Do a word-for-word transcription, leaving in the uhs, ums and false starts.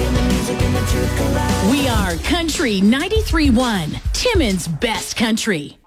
We are Country ninety-three point one, Timmins Best Country.